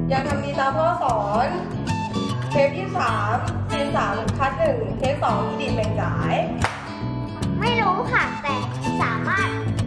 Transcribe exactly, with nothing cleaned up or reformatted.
ยังทำดีตามพ่อสอนเทปที่สามซีนสามคัดหนึ่งเทปสองอีดิทแบ่งจ่ายไม่รู้ค่ะแต่สามารถ